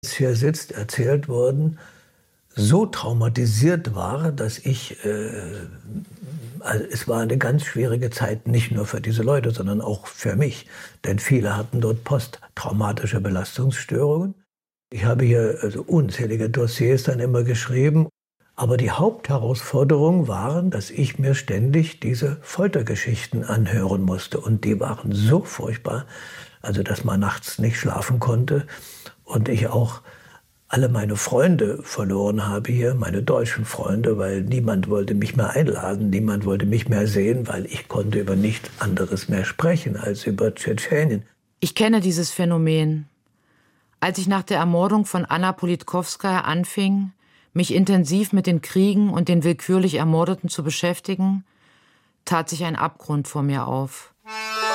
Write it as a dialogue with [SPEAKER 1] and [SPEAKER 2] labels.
[SPEAKER 1] hier sitzt, erzählt worden, so traumatisiert war, dass also es war eine ganz schwierige Zeit, nicht nur für diese Leute, sondern auch für mich. Denn viele hatten dort posttraumatische Belastungsstörungen. Ich habe hier also unzählige Dossiers dann immer geschrieben. Aber die Hauptherausforderung waren, dass ich mir ständig diese Foltergeschichten anhören musste. Und die waren so furchtbar, also dass man nachts nicht schlafen konnte. Und ich auch alle meine Freunde verloren habe hier, meine deutschen Freunde, weil niemand wollte mich mehr einladen, niemand wollte mich mehr sehen, weil ich konnte über nichts anderes mehr sprechen als über Tschetschenien.
[SPEAKER 2] Ich kenne dieses Phänomen. Als ich nach der Ermordung von Anna Politkowskaja anfing, mich intensiv mit den Kriegen und den willkürlich Ermordeten zu beschäftigen, tat sich ein Abgrund vor mir auf.